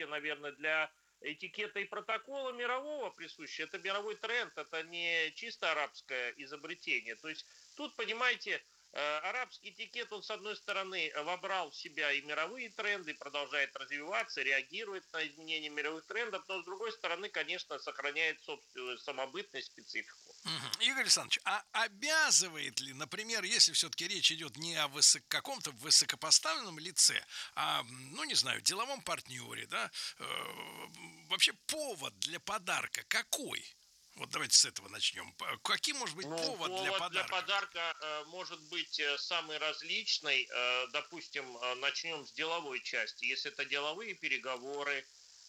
наверное, для этикета и протокола мирового присуще. Это мировой тренд, это не чисто арабское изобретение. То есть тут, понимаете, арабский этикет, он, с одной стороны, вобрал в себя и мировые тренды, продолжает развиваться, реагирует на изменения мировых трендов, но, с другой стороны, конечно, сохраняет собственную самобытность, специфику. Игорь Александрович, а обязывает ли, например, если все-таки речь идет не о каком-то высокопоставленном лице, а, ну, не знаю, деловом партнере, да, вообще повод для подарка какой? Вот давайте с этого начнем. Каким может быть Ну, повод для повод для подарка? подарка может быть самый различный. Допустим, начнем с деловой части. Если это деловые переговоры,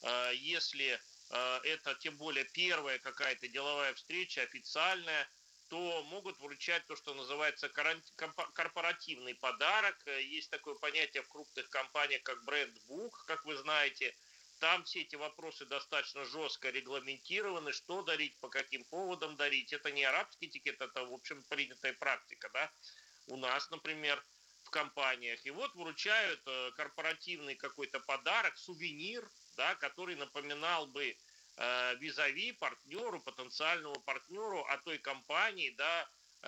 если это тем более первая какая-то деловая встреча официальная, то могут вручать то, что называется корпоративный подарок. Есть такое понятие в крупных компаниях, как брендбук, как вы знаете. Там все эти вопросы достаточно жестко регламентированы, что дарить, по каким поводам дарить. Это не арабский этикет, это, в общем, принятая практика, да, у нас, например, в компаниях. И вот вручают корпоративный какой-то подарок, сувенир, да, который напоминал бы визави, партнеру, потенциальному партнеру о той компании, да,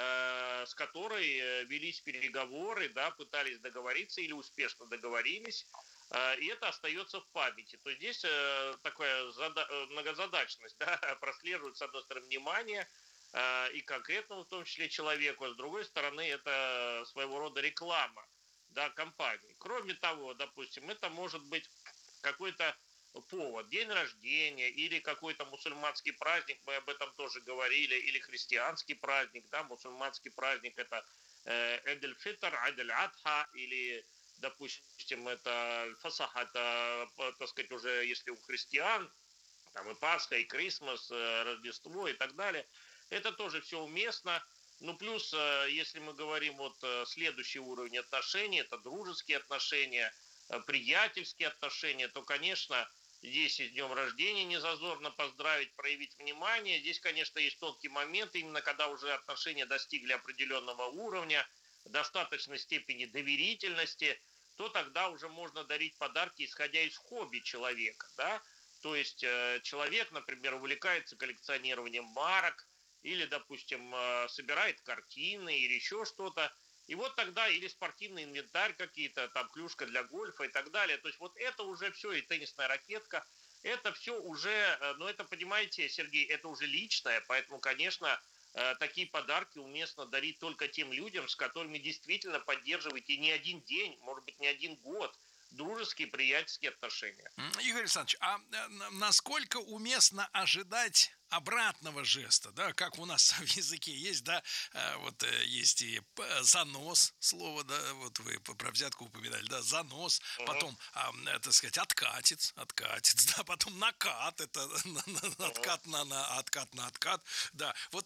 с которой велись переговоры, да, пытались договориться или успешно договорились, и это остается в памяти. То есть здесь такая многозадачность, да, прослеживает, с одной стороны, внимание и конкретному, в том числе, человеку, а с другой стороны, это своего рода реклама, да, компании. Кроме того, допустим, это может быть какой-то повод, день рождения или какой-то мусульманский праздник, мы об этом тоже говорили, или христианский праздник, да, мусульманский праздник это Эд-эль-Фитр, Айд-эль-Адха, или, допустим, это Фасах, это, так сказать, уже если у христиан, там и Пасха, и Крисмас, Рождество и так далее, это тоже все уместно. Ну, плюс, если мы говорим вот следующий уровень отношений, это дружеские отношения, приятельские отношения, то, конечно, здесь и с днем рождения не зазорно поздравить, проявить внимание. Здесь, конечно, есть тонкий момент, именно когда уже отношения достигли определенного уровня, достаточной степени доверительности, то тогда уже можно дарить подарки, исходя из хобби человека, да. То есть человек, например, увлекается коллекционированием марок, или, допустим, собирает картины или еще что-то. И вот тогда или спортивный инвентарь какие-то, там клюшка для гольфа и так далее. То есть вот это уже все, и теннисная ракетка, это все уже, ну это, понимаете, Сергей, это уже личное, поэтому, конечно, такие подарки уместно дарить только тем людям, с которыми действительно поддерживаете не один день, может быть, не один год, дружеские, приятельские отношения. Игорь Александрович, а насколько уместно ожидать обратного жеста, да, как у нас в языке есть, да, вот есть и занос, слово, да, вот вы про взятку упоминали, да, занос, Угу, потом, так сказать, откатец, да, потом накат, это угу. откат откат на откат, да, вот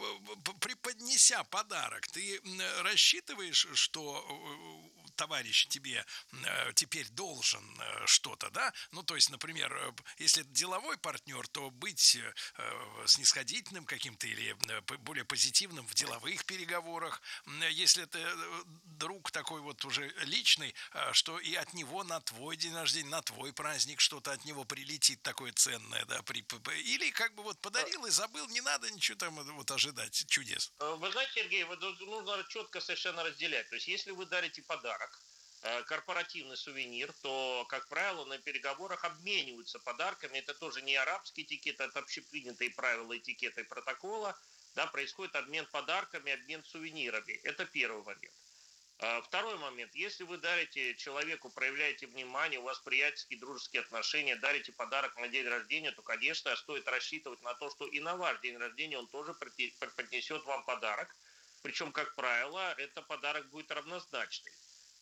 преподнеся подарок, ты рассчитываешь, что товарищ тебе теперь должен что-то, да, ну, то есть, например, если деловой партнер, то быть снисходительным каким-то или более позитивным в деловых переговорах. Если это друг такой вот уже личный, что и от него на твой день рождения, на твой праздник что-то от него прилетит такое ценное, да, или как бы вот подарил и забыл, не надо ничего там вот ожидать чудес. Вы знаете, Сергей, вот нужно четко совершенно разделять. То есть, если вы дарите подарок, корпоративный сувенир, то, как правило, на переговорах обмениваются подарками. Это тоже не арабский этикет, это общепринятые правила этикета и протокола. Да, происходит обмен подарками, обмен сувенирами. Это первый момент. Второй момент. Если вы дарите человеку, проявляете внимание, у вас приятельские, дружеские отношения, дарите подарок на день рождения, то, конечно, стоит рассчитывать на то, что и на ваш день рождения он тоже преподнесет вам подарок. Причем, как правило, это подарок будет равнозначный.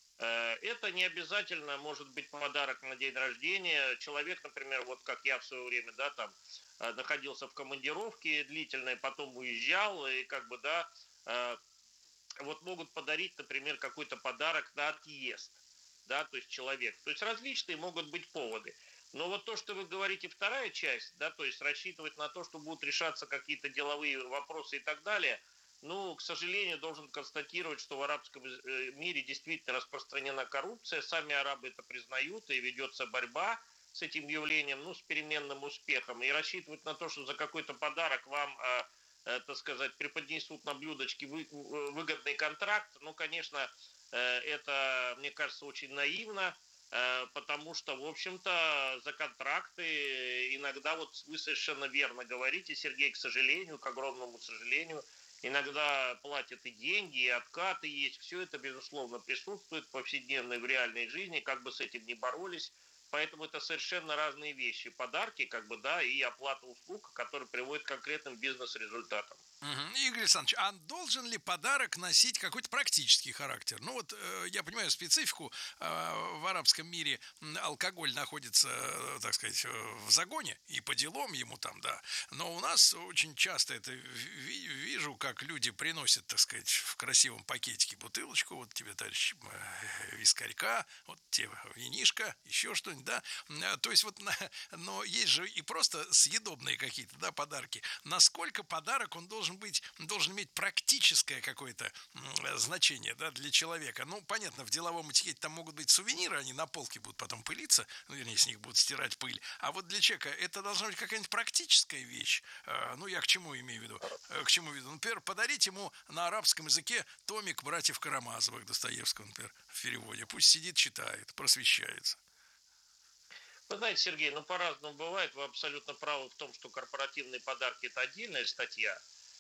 Это не обязательно может быть подарок на день рождения. Человек, например, вот как я в свое время, да, там находился в командировке длительной, потом уезжал, и как бы, да, вот могут подарить, например, какой-то подарок на отъезд, да, то есть человек. То есть различные могут быть поводы. Но вот то, что вы говорите, вторая часть, да, то есть рассчитывать на то, что будут решаться какие-то деловые вопросы и так далее, ну, к сожалению, должен констатировать, что в арабском мире действительно распространена коррупция, сами арабы это признают, и ведется борьба с этим явлением, ну, с переменным успехом, и рассчитывать на то, что за какой-то подарок вам, так сказать, преподнесут на блюдочке выгодный контракт, ну, конечно, это, мне кажется, очень наивно, потому что, в общем-то, за контракты иногда, вот вы совершенно верно говорите, Сергей, к сожалению, к огромному сожалению, иногда платят и деньги, и откаты есть. Все это, безусловно, присутствует в повседневной, в реальной жизни, как бы с этим ни боролись. Поэтому это совершенно разные вещи. Подарки, как бы, да, и оплата услуг, которые приводят к конкретным бизнес-результатам. Мгм. Игорь Александрович, а должен ли подарок носить какой-то практический характер? Ну вот я понимаю специфику, в арабском мире алкоголь находится, так сказать, в загоне и по делам ему там, да. Но у нас очень часто это вижу, как люди приносят, так сказать, в красивом пакетике бутылочку, вот тебе, товарищ, вискарька, вот тебе винишка, еще что-нибудь, да. То есть вот, но есть же и просто съедобные какие-то, да, подарки. Насколько подарок он должен иметь практическое какое-то значение, да, для человека. Ну, понятно, в деловом этикете там могут быть сувениры, они на полке будут потом пылиться, ну, вернее, с них будут стирать пыль. А вот для человека это должна быть какая-нибудь практическая вещь. Ну, я к чему имею в виду? К чему веду? Например, подарить ему на арабском языке томик братьев Карамазовых Достоевского, например, в переводе. Пусть сидит, читает, просвещается. Вы знаете, Сергей, ну по-разному бывает. Вы абсолютно правы в том, что корпоративные подарки – это отдельная статья.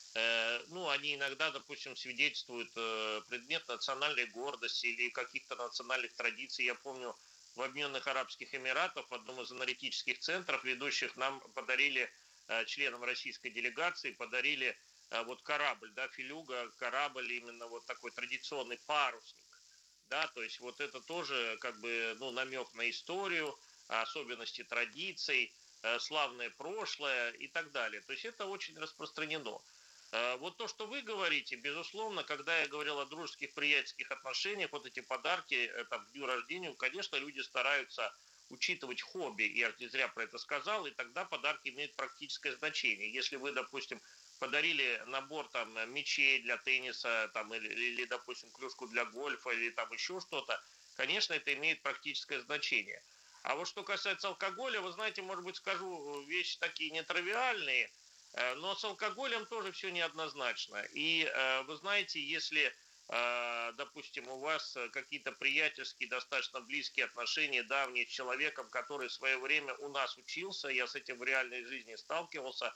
Ну, они иногда, допустим, свидетельствуют предмет национальной гордости или каких-то национальных традиций. Я помню, в Объединенных Арабских Эмиратах в одном из аналитических центров ведущих нам подарили, членам российской делегации, подарили вот корабль, да, филюга, корабль, именно вот такой традиционный парусник. Да, то есть вот это тоже как бы, ну, намек на историю, особенности традиций, славное прошлое и так далее. То есть это очень распространено. Вот то, что вы говорите, безусловно, когда я говорил о дружеских, приятельских отношениях, вот эти подарки там, к дню рождения, конечно, люди стараются учитывать хобби, я не зря про это сказал, и тогда подарки имеют практическое значение. Если вы, допустим, подарили набор там мячей для тенниса, там, или, допустим, клюшку для гольфа, или там еще что-то, конечно, это имеет практическое значение. А вот что касается алкоголя, вы знаете, может быть, скажу вещи такие нетривиальные, но с алкоголем тоже все неоднозначно. И вы знаете, если, допустим, у вас какие-то приятельские, достаточно близкие отношения, давние с человеком, который в свое время у нас учился, я с этим в реальной жизни сталкивался,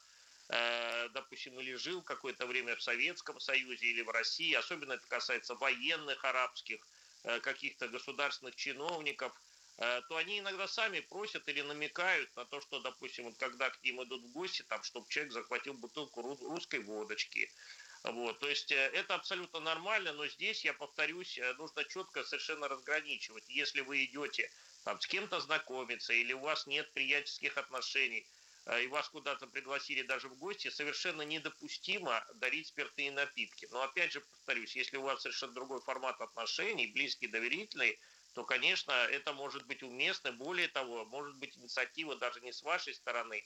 допустим, или жил какое-то время в Советском Союзе или в России, особенно это касается военных арабских, каких-то государственных чиновников, то они иногда сами просят или намекают на то, что, допустим, вот когда к ним идут в гости, там, чтобы человек захватил бутылку русской водочки. Вот, то есть это абсолютно нормально, но здесь, я повторюсь, нужно четко совершенно разграничивать. Если вы идете там, с кем-то знакомиться или у вас нет приятельских отношений, и вас куда-то пригласили даже в гости, совершенно недопустимо дарить спиртные напитки. Но опять же повторюсь, если у вас совершенно другой формат отношений, близкий, доверительный, то, конечно, это может быть уместно. Более того, может быть инициатива даже не с вашей стороны,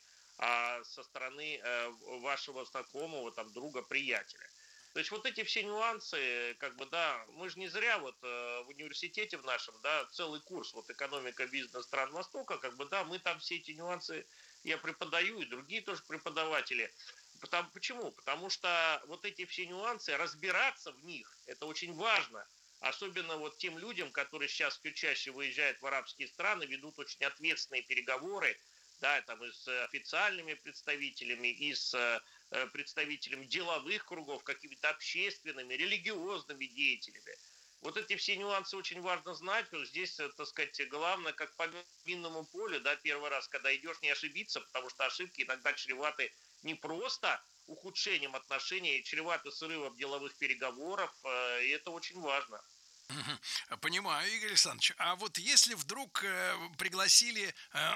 а со стороны вашего знакомого, там, друга, приятеля. То есть вот эти все нюансы, как бы, да, мы же не зря вот в университете в нашем, да, целый курс, вот экономика бизнес стран Востока, как бы, да, мы там все эти нюансы, я преподаю, и другие тоже преподаватели. Почему? Потому что вот эти все нюансы, разбираться в них, это очень важно. Особенно вот тем людям, которые сейчас все чаще выезжают в арабские страны, ведут очень ответственные переговоры, да, там и с официальными представителями, и с представителями деловых кругов, какими-то общественными, религиозными деятелями. Вот эти все нюансы очень важно знать. Здесь, так сказать, главное, как по минному полю, да, первый раз, когда идешь, не ошибиться, потому что ошибки иногда чреваты не просто ухудшением отношений, чреваты срывом деловых переговоров, и это очень важно. Мгм. Понимаю, Игорь Александрович. А вот если вдруг пригласили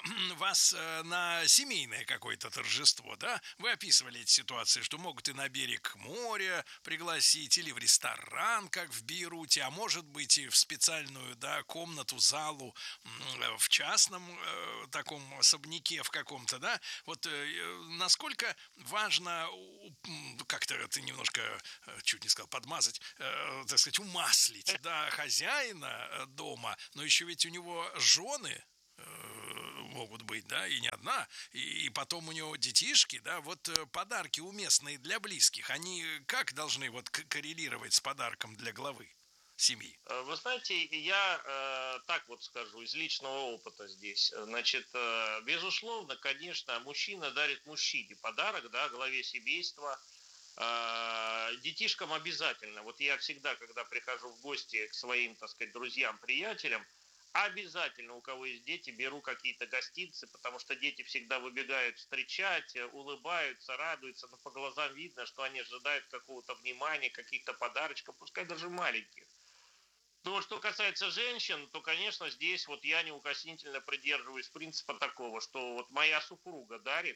вас на семейное какое-то торжество, да, вы описывали эти ситуации, что могут и на берег моря пригласить, или в ресторан, как в Бейруте, а может быть и в специальную, да, комнату, залу в частном таком особняке в каком-то, да. Вот насколько важно как-то ты немножко чуть не сказал подмазать, так сказать, умаслить, да, хозяина дома, но еще ведь у него жены, могут быть, да, и не одна, и потом у него детишки, да, вот подарки уместные для близких, они как должны вот коррелировать с подарком для главы семьи? Вы знаете, я так вот скажу из личного опыта здесь. Значит, безусловно, конечно, мужчина дарит мужчине подарок, да, главе семейства. Детишкам обязательно. Вот я всегда, когда прихожу в гости к своим, так сказать, друзьям, приятелям, обязательно, у кого есть дети, беру какие-то гостинцы, потому что дети всегда выбегают встречать, улыбаются, радуются, но по глазам видно, что они ожидают какого-то внимания, каких-то подарочков, пускай даже маленьких. Ну, что касается женщин, то, конечно, здесь вот я неукоснительно придерживаюсь принципа такого, что вот моя супруга дарит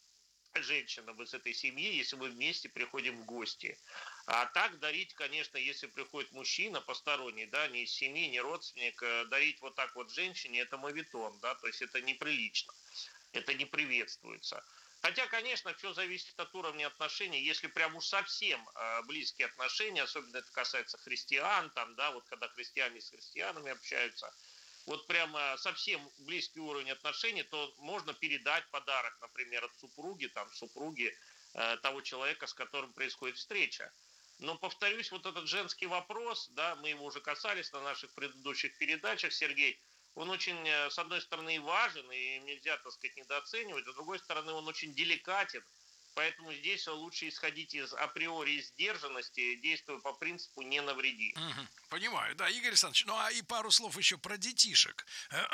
женщинам из этой семьи, если мы вместе приходим в гости. А так дарить, конечно, если приходит мужчина посторонний, да, не из семьи, не родственник, дарить вот так вот женщине, это моветон, да, то есть это неприлично, это не приветствуется. Хотя, конечно, все зависит от уровня отношений. Если прям уж совсем близкие отношения, особенно это касается христиан, там, да, вот когда христиане с христианами общаются, вот прямо совсем близкий уровень отношений, то можно передать подарок, например, от супруги, там, супруги того человека, с которым происходит встреча. Но, повторюсь, вот этот женский вопрос, да, мы его уже касались на наших предыдущих передачах, Сергей, он очень, с одной стороны, важен, и нельзя, так сказать, недооценивать, а с другой стороны, он очень деликатен, поэтому здесь лучше исходить из априори сдержанности, действуя по принципу «не навреди». Мгм. Понимаю, да, Игорь Александрович, ну а и пару слов еще про детишек.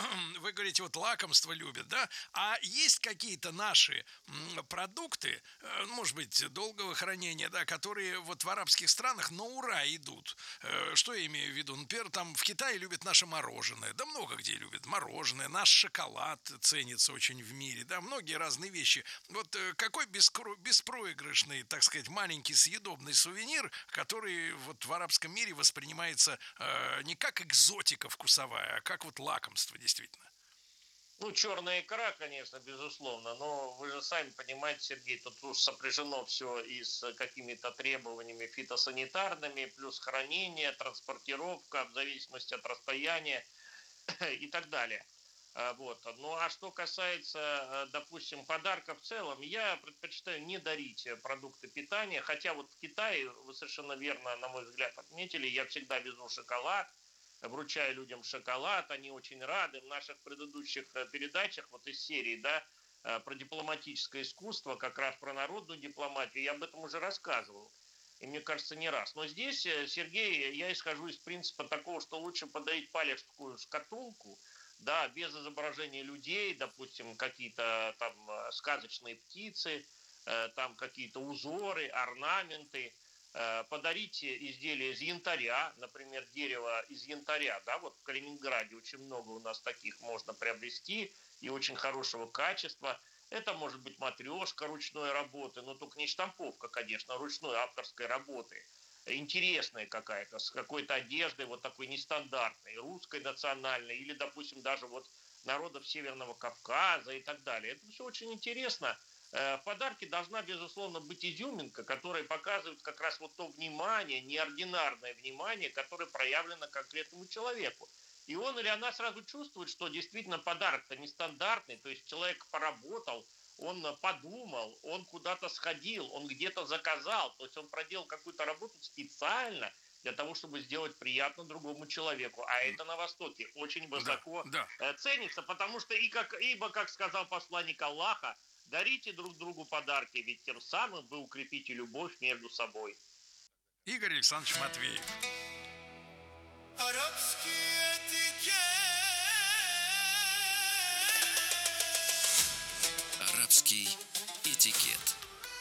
Вы говорите, вот лакомство любят, да? А есть какие-то наши продукты, может быть, долгого хранения, да, которые вот в арабских странах на ура идут? Что я имею в виду? Например, там в Китае любят наше мороженое, да много где любят мороженое, наш шоколад ценится очень в мире, да, многие разные вещи. Вот какой беспроигрышный, так сказать, маленький съедобный сувенир, который вот в арабском мире воспринимается не как экзотика вкусовая, а как вот лакомство действительно. Ну, черная икра, конечно, безусловно, но вы же сами понимаете, Сергей, тут уж сопряжено все и с какими-то требованиями фитосанитарными, плюс хранение, транспортировка, в зависимости от расстояния и так далее. Вот. Ну а что касается, допустим, подарка в целом, я предпочитаю не дарить продукты питания, хотя вот в Китае, вы совершенно верно, на мой взгляд, отметили, я всегда везу шоколад, вручаю людям шоколад, они очень рады. В наших предыдущих передачах, вот из серии, да, про дипломатическое искусство, как раз про народную дипломатию, я об этом уже рассказывал. И мне кажется, не раз. Но здесь, Сергей, я исхожу из принципа такого, что лучше подарить палевскую шкатулку, да, без изображения людей, допустим, какие-то там сказочные птицы, там какие-то узоры, орнаменты, подарить изделия из янтаря, например, дерево из янтаря, да, вот в Калининграде очень много у нас таких можно приобрести и очень хорошего качества. Это может быть матрешка ручной работы, но только не штамповка, конечно, ручной авторской работы. Интересная какая-то, с какой-то одеждой вот такой нестандартной, русской национальной, или, допустим, даже вот народов Северного Кавказа и так далее. Это все очень интересно. В подарке должна, безусловно, быть изюминка, которая показывает как раз вот то внимание, неординарное внимание, которое проявлено конкретному человеку. И он или она сразу чувствует, что действительно подарок-то нестандартный, то есть человек поработал, он подумал, он куда-то сходил, он где-то заказал, то есть он проделал какую-то работу специально для того, чтобы сделать приятно другому человеку. А это на Востоке очень Да, высоко да. ценится, потому что ибо, как сказал посланник Аллаха, дарите друг другу подарки, ведь тем самым вы укрепите любовь между собой. Игорь Александрович Матвеев. Арабский этикет.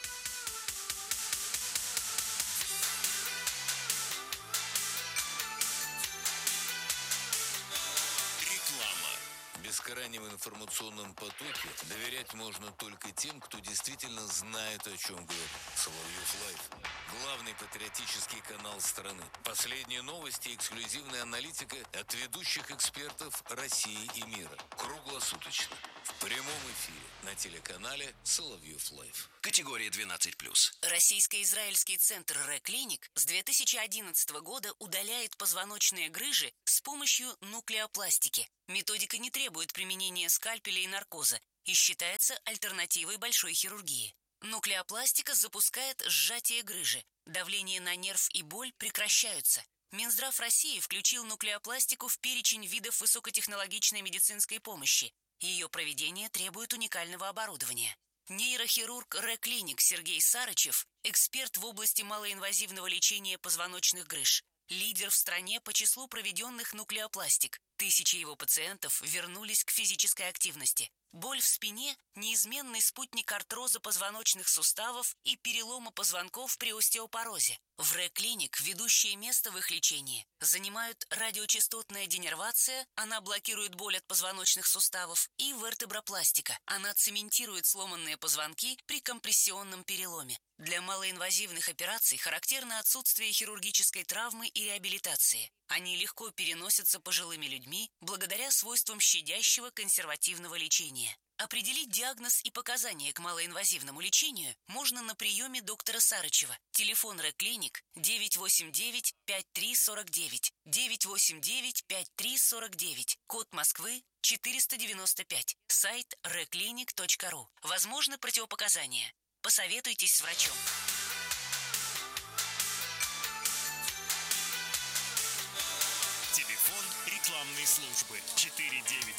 Реклама. В бескрайнем информационном потоке доверять можно только тем, кто действительно знает, о чем говорит. Соловьев Лайв. Главный патриотический канал страны. Последние новости и эксклюзивная аналитика от ведущих экспертов России и мира. Круглосуточно. В прямом эфире на телеканале Соловьев Лайв. Категория 12+. Российско-израильский центр Ре-клиник с 2011 года удаляет позвоночные грыжи с помощью нуклеопластики. Методика не требует применения скальпеля и наркоза и считается альтернативой большой хирургии. Нуклеопластика запускает сжатие грыжи. Давление на нерв и боль прекращаются. Минздрав России включил нуклеопластику в перечень видов высокотехнологичной медицинской помощи. Ее проведение требует уникального оборудования. Нейрохирург РЭ-клиник Сергей Сарычев – эксперт в области малоинвазивного лечения позвоночных грыж. Лидер в стране по числу проведенных нуклеопластик. Тысячи его пациентов вернулись к физической активности. Боль в спине – неизменный спутник артроза позвоночных суставов и перелома позвонков при остеопорозе. В РЭ-клиник ведущее место в их лечении занимают радиочастотная денервация, она блокирует боль от позвоночных суставов, и вертебропластика, она цементирует сломанные позвонки при компрессионном переломе. Для малоинвазивных операций характерно отсутствие хирургической травмы и реабилитации. Они легко переносятся пожилыми людьми благодаря свойствам щадящего консервативного лечения. Определить диагноз и показания к малоинвазивному лечению можно на приеме доктора Сарычева. Телефон РЭ-клиник 989-5349, 989-5349, код Москвы 495, сайт reclinic.ru. Возможны противопоказания. Посоветуйтесь с врачом. Телефон рекламной службы 495